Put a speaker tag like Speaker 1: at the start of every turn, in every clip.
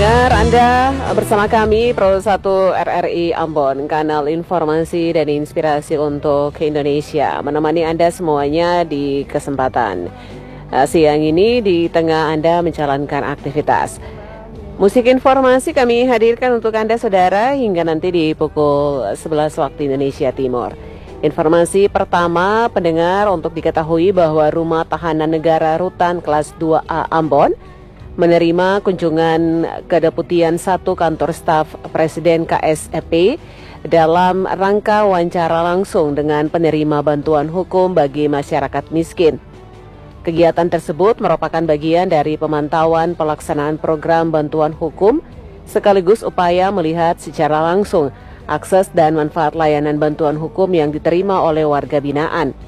Speaker 1: Pendengar, Anda bersama kami Pro 1 RRI Ambon, kanal informasi dan inspirasi untuk Indonesia, menemani Anda semuanya di kesempatan siang ini di tengah Anda menjalankan aktivitas. Musik informasi kami hadirkan untuk Anda saudara hingga nanti di pukul 11 waktu Indonesia Timur. Informasi pertama, pendengar, untuk diketahui bahwa Rumah Tahanan Negara Rutan Kelas 2A Ambon menerima kunjungan Kedeputian 1 Kantor Staf Presiden KSEP dalam rangka wawancara langsung dengan penerima bantuan hukum bagi masyarakat miskin. Kegiatan tersebut merupakan bagian dari pemantauan pelaksanaan program bantuan hukum sekaligus upaya melihat secara langsung akses dan manfaat layanan bantuan hukum yang diterima oleh warga binaan.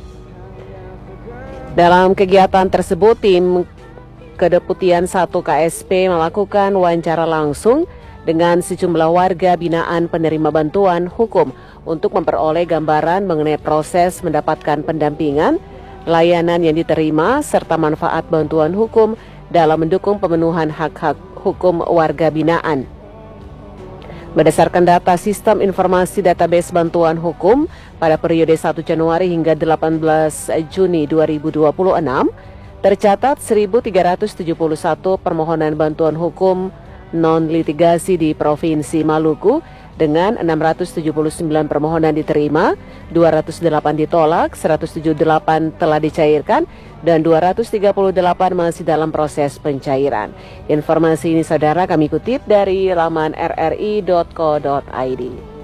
Speaker 1: Dalam kegiatan tersebut, tim Kedeputian 1 KSP melakukan wawancara langsung dengan sejumlah warga binaan penerima bantuan hukum untuk memperoleh gambaran mengenai proses mendapatkan pendampingan, layanan yang diterima, serta manfaat bantuan hukum dalam mendukung pemenuhan hak-hak hukum warga binaan. Berdasarkan data Sistem Informasi Database Bantuan Hukum pada periode 1 Januari hingga 18 Juni 2026, tercatat 1.371 permohonan bantuan hukum non-litigasi di Provinsi Maluku dengan 679 permohonan diterima, 208 ditolak, 178 telah dicairkan, dan 238 masih dalam proses pencairan. Informasi ini saudara kami kutip dari laman rri.co.id.